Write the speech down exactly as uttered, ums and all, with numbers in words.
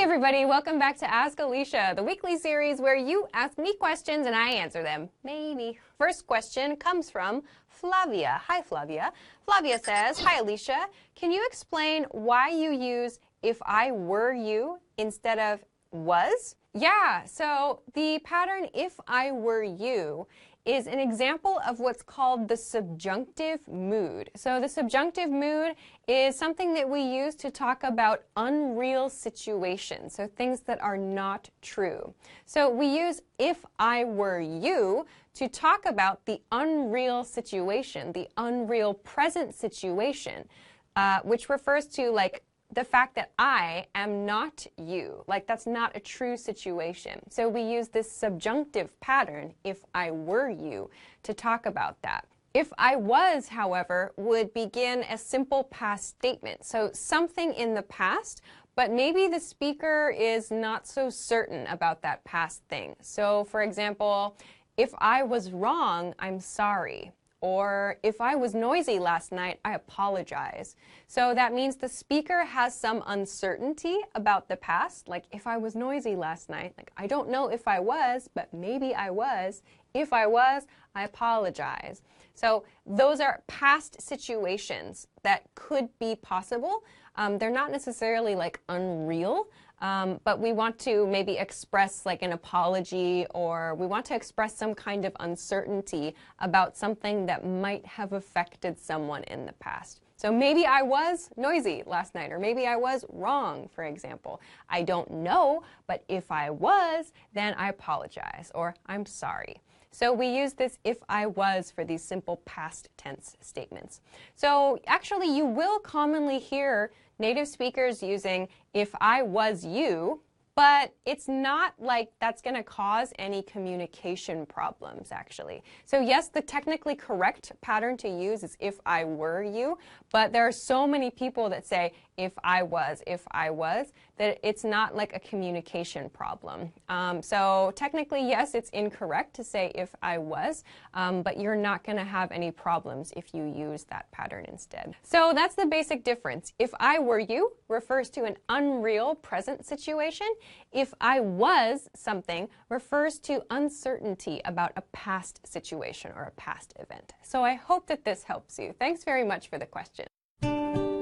everybody, welcome back to Ask Alicia, the weekly series where you ask me questions and I answer them. Maybe. First question comes from Flavia. Hi, Flavia. Flavia says, hi, Alicia. Can you explain why you use if I were you instead of was? Yeah, so the pattern if I were you is an example of what's called the subjunctive mood. So the subjunctive mood is something that we use to talk about unreal situations, so things that are not true. So we use if I were you to talk about the unreal situation, the unreal present situation, uh, which refers to like the fact that I am not you, like that's not a true situation. So we use this subjunctive pattern, if I were you, to talk about that. If I was, however, would begin a simple past statement. So something in the past, but maybe the speaker is not so certain about that past thing. So for example, if I was wrong, I'm sorry. Or if I was noisy last night, I apologize. So that means the speaker has some uncertainty about the past. Like if I was noisy last night, like I don't know if I was, but maybe I was. If I was, I apologize. So those are past situations that could be possible. Um, they're not necessarily like unreal. Um, but we want to maybe express like an apology, or we want to express some kind of uncertainty about something that might have affected someone in the past. So maybe I was noisy last night, or maybe I was wrong, for example. I don't know, but if I was, then I apologize, or I'm sorry. So we use this if I was for these simple past tense statements. So actually you will commonly hear native speakers using if I was you, but it's not like that's going to cause any communication problems, actually. So yes, the technically correct pattern to use is if I were you, but there are so many people that say if I was, if I was, that it's not like a communication problem. Um, so technically, yes, it's incorrect to say if I was, um, but you're not going to have any problems if you use that pattern instead. So that's the basic difference. If I were you refers to an unreal present situation. If I was something refers to uncertainty about a past situation or a past event. So I hope that this helps you. Thanks very much for the question.